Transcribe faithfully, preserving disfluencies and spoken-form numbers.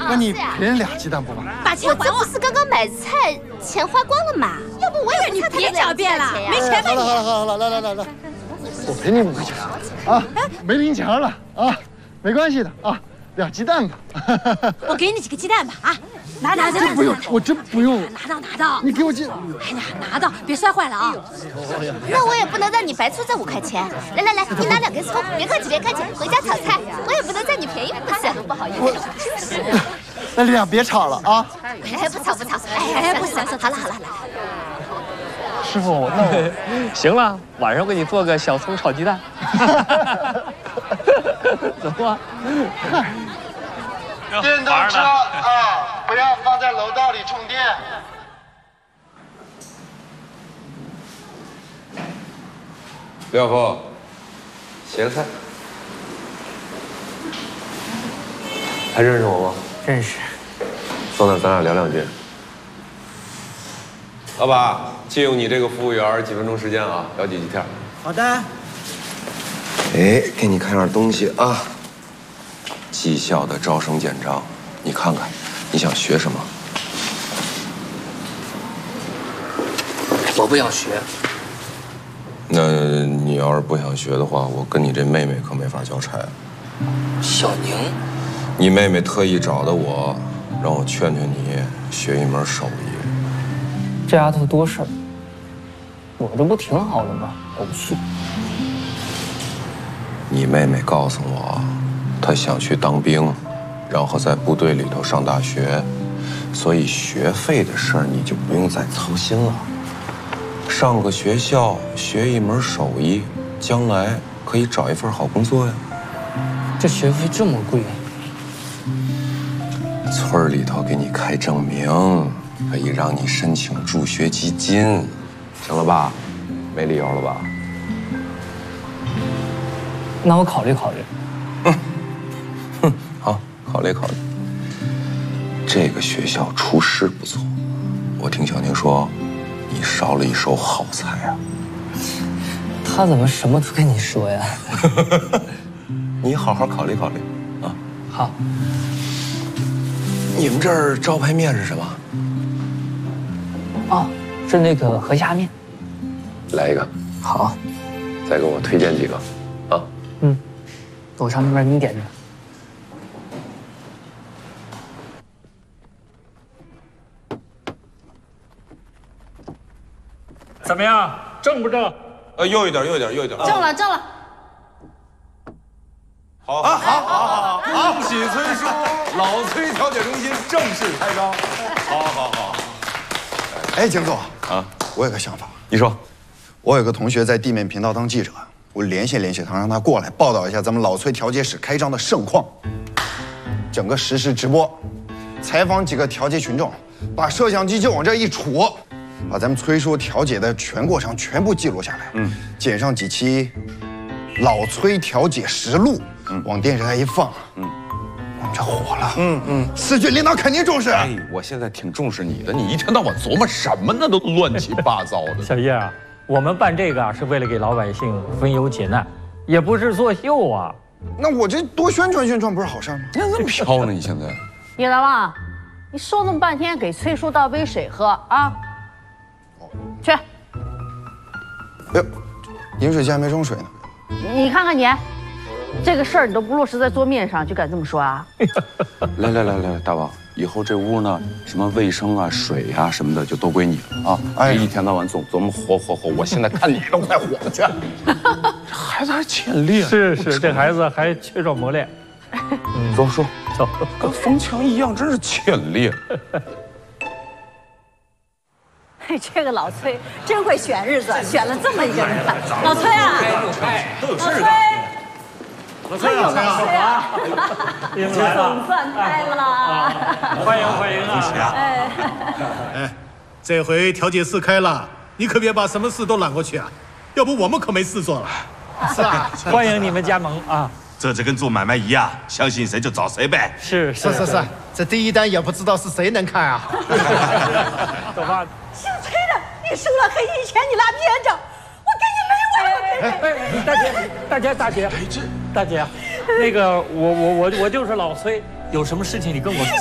那你赔人俩鸡蛋不吧？ 把钱还我！不是刚刚买菜钱花光了吗？要不我也不差他别狡辩了，没钱好了好了好了，来来来来，我赔你五块钱啊！没零钱了啊，没关系的啊，俩鸡蛋吧。 我给你几个鸡蛋吧啊，拿拿这不用，我真不用。 拿到拿到， 你给我鸡。 哎呀，拿到，别摔坏了啊！那我也不能让你白出这五块钱。来来来，你拿两根葱，别客气别客气，回家炒菜。我也不能占你便宜，不是？不好意思。 那俩别吵了啊！ 哎，不吵不吵，哎，不行，好了好了好了。 师傅，那我行了，晚上我给你做个小葱炒鸡蛋。怎么？ 电动车啊，不要放在楼道里充电。 廖峰，写个菜。还认识我吗？ 认识。 坐那儿咱俩聊两句。老板，借用你这个服务员几分钟时间啊，了解几天。 好的。 哎，给你看样东西啊。技校的招生简章，你看看，你想学什么？ 我不想学。 那你要是不想学的话，我跟你这妹妹可没法交差。 小宁， 你妹妹特意找的我，让我劝劝你学一门手艺。 这丫头多事儿，我这不挺好的吗？我不去。 你妹妹告诉我，她想去当兵，然后在部队里头上大学，所以学费的事儿你就不用再操心了。上个学校学一门手艺，将来可以找一份好工作呀。 这学费这么贵？ 村里头给你开证明，可以让你申请助学基金，行了吧？没理由了吧？ 那我考虑考虑。 嗯，哼，好，考虑考虑。这个学校厨师不错，我听小宁说，你烧了一手好菜啊。 他怎么什么都跟你说呀？ 你好好考虑考虑啊。 好。 你们这儿招牌面是什么？ 哦，是那个河虾面。 来一个。 好。 再给我推荐几个，啊？ 嗯，我上那边给你点着。 怎么样，正不正？ 呃，右一点，右一点，右一点。 正了，正了。 好啊，好，好，好，好！恭喜崔叔，老崔调解中心正式开张。好，好，好。 哎，景总啊， 我有个想法。 你说， 我有个同学在地面频道当记者，我联系联系他，让他过来报道一下咱们老崔调解室开张的盛况，整个实时直播，采访几个调解群众，把摄像机就往这一杵。把咱们崔叔调解的全过程全部记录下来，嗯，剪上几期老崔调解实录，嗯，往电视台一放，嗯，我们这火了，嗯嗯，市局领导肯定重视。 哎，我现在挺重视你的，你一天到晚琢磨什么呢？都乱七八糟的。 小叶啊，我们办这个啊，是为了给老百姓分忧解难，也不是作秀啊。 那我这多宣传宣传不是好事吗？ 你咋那么飘呢？你现在， 叶大旺，你说那么半天，给崔叔倒杯水喝啊。去。 哎呦，饮水机还没装水呢。 你看看你，这个事儿你都不落实在桌面上，就敢这么说啊？ 来来来来，大王，以后这屋呢，什么卫生啊、水呀、啊、什么的，就都归你了啊！哎，一天到晚总琢磨活活活，我现在看你都快火了去。这孩子还欠练， 是是，这孩子还缺少磨练。 嗯，走说走，跟冯强一样，真是欠练。 这个老崔真会选日子，选了这么一个人。老崔啊，老崔， 老崔啊， 老崔啊，总算开了， 欢迎欢迎啊！ 哎哎，这回调解室开了，你可别把什么事都揽过去啊，要不我们可没事做了。 是啊，欢迎你们加盟啊！ 这就跟做买卖一样，相信谁就找谁呗。 是是是是，这第一单也不知道是谁能看啊。 走吧。 姓崔的，你输了黑心钱，你拉偏着，我跟你没完！ 哎哎，大姐大姐大姐，大姐，那个我我我我就是老崔，有什么事情你跟我。